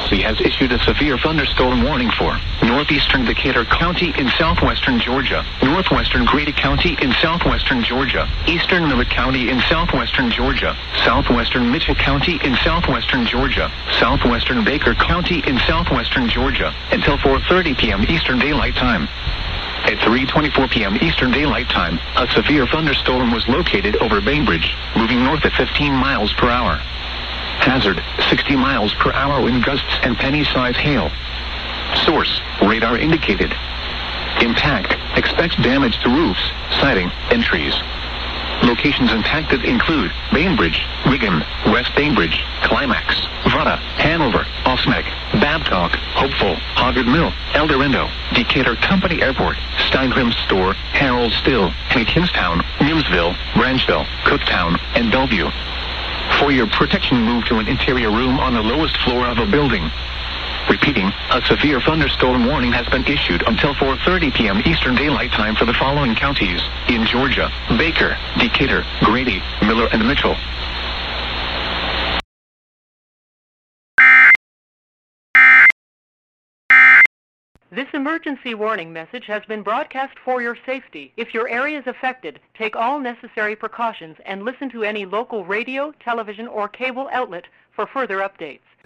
agency has issued a severe thunderstorm warning for northeastern Decatur County in southwestern Georgia, northwestern Grady County in southwestern Georgia, eastern Millett County in southwestern Georgia, southwestern Mitchell County in southwestern Georgia, southwestern Baker County in southwestern Georgia, until 4:30 p.m. Eastern Daylight Time. At 3:24 p.m. Eastern Daylight Time, a severe thunderstorm was located over Bainbridge, moving north at 15 miles per hour. Hazard, 60 miles per hour wind gusts and penny-size hail. Source, radar indicated. Impact, expects damage to roofs, siding, and trees. Locations impacted include Bainbridge, Wigan, West Bainbridge, Climax, Vada, Hanover, Osmek, Babcock, Hopeful, Hoggard Mill, El Dorado, Decatur Company Airport, Steinheim Store, Harold Still, Kingstown, Nimsville, Branchville, Cooktown, and Bellevue. For your protection, move to an interior room on the lowest floor of a building. Repeating, a severe thunderstorm warning has been issued until 4:30 p.m. Eastern Daylight Time for the following counties in Georgia: Baker, Decatur, Grady, Miller, and Mitchell. This emergency warning message has been broadcast for your safety. If your area is affected, take all necessary precautions and listen to any local radio, television, or cable outlet for further updates.